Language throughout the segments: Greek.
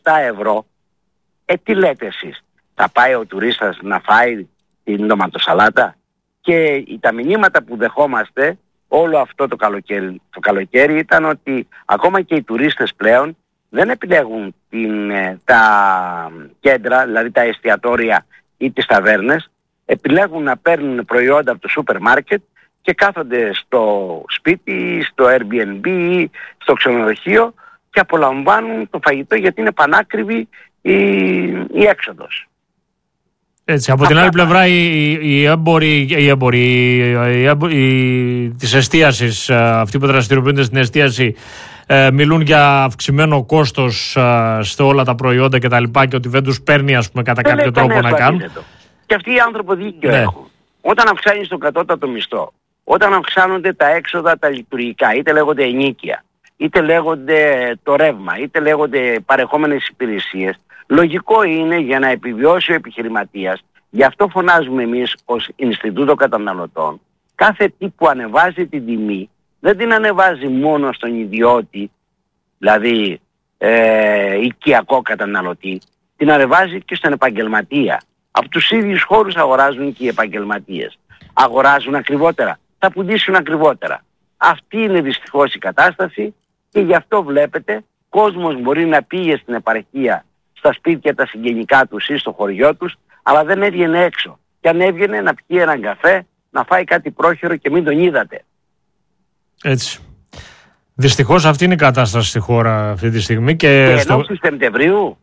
ευρώ. Τι λέτε εσείς? Θα πάει ο τουρίστας να φάει την ντοματοσαλάτα? Και τα μηνύματα που δεχόμαστε όλο αυτό το καλοκαίρι ήταν ότι ακόμα και οι τουρίστες πλέον δεν επιλέγουν τα κέντρα, δηλαδή τα εστιατόρια ή τις ταβέρνες, επιλέγουν να παίρνουν προϊόντα από το σούπερ μάρκετ και κάθονται στο σπίτι, στο Airbnb, στο ξενοδοχείο και απολαμβάνουν το φαγητό, γιατί είναι πανάκριβη η έξοδος. Έτσι, από την άλλη πλευρά οι έμποροι της εστίασης, αυτοί που δραστηριοποιούνται στην εστίαση, μιλούν για αυξημένο κόστος σε όλα τα προϊόντα και τα λοιπά, και ότι δεν τους παίρνει, ας πούμε, κατά κάποιο τρόπο να κάνουν. Και αυτοί οι άνθρωποι δίκιο έχουν. Όταν αυξάνεις τον κατώτατο μισθό, όταν αυξάνονται τα έξοδα τα λειτουργικά, είτε λέγονται ενοίκια, είτε λέγονται το ρεύμα, είτε λέγονται παρεχόμενες υπηρεσίες, λογικό είναι για να επιβιώσει ο επιχειρηματίας. Γι' αυτό φωνάζουμε εμείς ως Ινστιτούτο Καταναλωτών, κάθε τι που ανεβάζει την τιμή δεν την ανεβάζει μόνο στον ιδιώτη, δηλαδή οικιακό καταναλωτή, την ανεβάζει και στον επαγγελματία. Από τους ίδιους χώρους αγοράζουν και οι επαγγελματίες. Αγοράζουν ακριβότερα, θα πουλήσουν ακριβότερα. Αυτή είναι δυστυχώς η κατάσταση, και γι' αυτό βλέπετε κόσμος μπορεί να πήγε στην επαρχία, στα σπίτια τα συγγενικά τους ή στο χωριό τους, αλλά δεν έβγαινε έξω. Και αν έβγαινε να πιει έναν καφέ, να φάει κάτι πρόχειρο και μην τον είδατε. Έτσι. Δυστυχώς αυτή είναι η κατάσταση στη χώρα αυτή τη στιγμή. Και ενώ του Σεπτεμβρίου,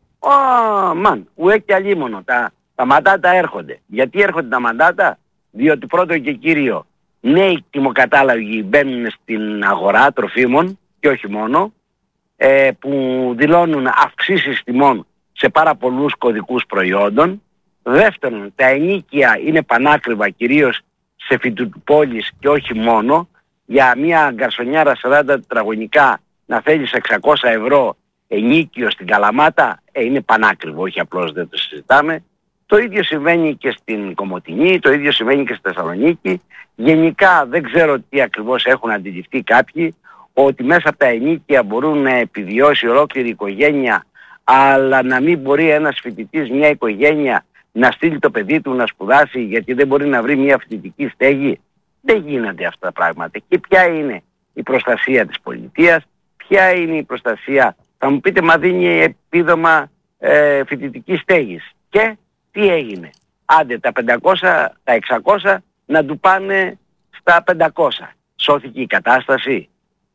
ουέ και αλίμονο, τα μαντάτα έρχονται. Γιατί έρχονται τα μαντάτα? Διότι πρώτο και κύριο, νέοι τιμοκατάλογοι μπαίνουν στην αγορά τροφίμων και όχι μόνο, που δηλώνουν αυξήσεις τιμών σε πάρα πολλούς κωδικούς προϊόντων. Δεύτερον, τα ενοίκια είναι πανάκριβα, κυρίως σε φυτοπόλεις και όχι μόνο. Για μια γκαρσονιάρα 40 τετραγωνικά να θέλεις 600 ευρώ ενοίκιο στην Καλαμάτα, είναι πανάκριβο, όχι απλώς δεν το συζητάμε. Το ίδιο συμβαίνει και στην Κομοτηνή, το ίδιο συμβαίνει και στη Θεσσαλονίκη. Γενικά δεν ξέρω τι ακριβώς έχουν αντιληφθεί κάποιοι, ότι μέσα από τα ενοίκια μπορούν να επιβιώσει ολόκληρη οικογένεια, αλλά να μην μπορεί ένας φοιτητής, μια οικογένεια, να στείλει το παιδί του να σπουδάσει γιατί δεν μπορεί να βρει μια φοιτητική στέγη. Δεν γίνονται αυτά τα πράγματα. Και ποια είναι η προστασία της πολιτείας, ποια είναι η προστασία? Θα μου πείτε, μα δίνει επίδομα φοιτητικής στέγης. Και τι έγινε? Άντε τα 500, τα 600 να του πάνε στα 500. Σώθηκε η κατάσταση?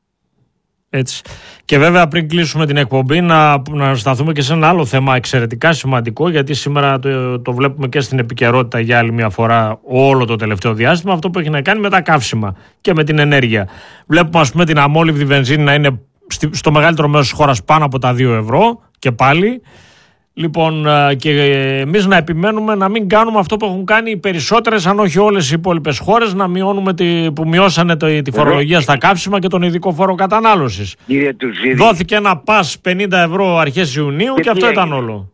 Έτσι. Και βέβαια, πριν κλείσουμε την εκπομπή, να σταθούμε και σε ένα άλλο θέμα εξαιρετικά σημαντικό, γιατί σήμερα το βλέπουμε και στην επικαιρότητα για άλλη μια φορά όλο το τελευταίο διάστημα, αυτό που έχει να κάνει με τα καύσιμα και με την ενέργεια. Βλέπουμε, ας πούμε, την αμόλυβδη βενζίνη να είναι στο μεγαλύτερο μέρος της χώρας πάνω από τα 2 ευρώ και πάλι. Λοιπόν, και εμείς να επιμένουμε να μην κάνουμε αυτό που έχουν κάνει οι περισσότερες, αν όχι όλες οι υπόλοιπες χώρες, να μειώνουμε που μειώσανε τη φορολογία στα καύσιμα και τον ειδικό φόρο κατανάλωσης. Δόθηκε ένα πας 50 ευρώ αρχές Ιουνίου και αυτό ήταν όλο.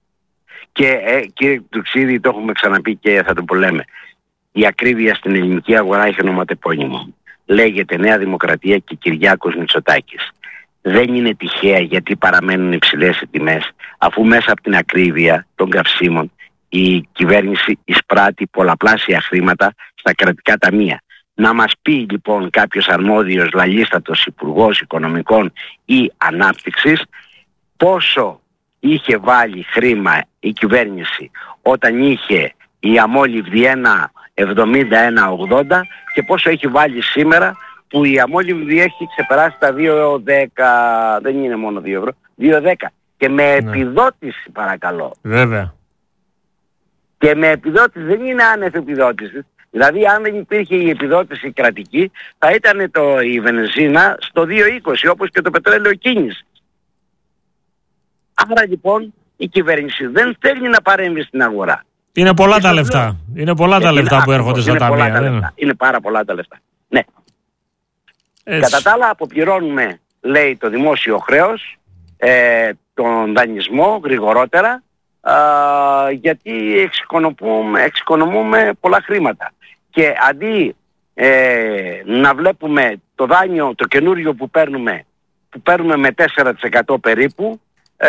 Και κύριε Τουξίδη, το έχουμε ξαναπεί και θα το πολέμε. Η ακρίβεια στην ελληνική αγορά έχει ονοματεπώνυμο. Λέγεται Νέα Δημοκρατία και Κυριάκος Μητσοτάκης. Δεν είναι τυχαία γιατί παραμένουν υψηλές οι τιμές, αφού μέσα από την ακρίβεια των καυσίμων η κυβέρνηση εισπράττει πολλαπλάσια χρήματα στα κρατικά ταμεία. Να μας πει λοιπόν κάποιος αρμόδιος λαλίστατος υπουργός οικονομικών ή ανάπτυξης πόσο είχε βάλει χρήμα η κυβέρνηση όταν είχε η αμόλυβδη 1,70-1,80 και πόσο έχει βάλει σήμερα που η αμόλυβδη έχει ξεπεράσει τα 2,10, δεν είναι μόνο 2 ευρώ, 2,10 και με επιδότηση, παρακαλώ. Βέβαια. Και με επιδότηση, δεν είναι άνευ επιδότηση. Δηλαδή αν δεν υπήρχε η επιδότηση κρατική θα ήταν η βενζίνα στο 2,20 όπως και το πετρέλαιο κίνηση. Άρα λοιπόν η κυβέρνηση δεν θέλει να παρέμβει στην αγορά. Είναι πολλά τα λεφτά. Είναι πολλά τα λεφτά που έρχονται στα ταμεία. Είναι πάρα πολλά τα λεφτά. Ναι. Κατά τα άλλα αποπληρώνουμε, λέει, το δημόσιο χρέος, τον δανεισμό γρηγορότερα, γιατί εξοικονομούμε πολλά χρήματα. Και αντί να βλέπουμε το δάνειο, το καινούριο που παίρνουμε με 4% περίπου,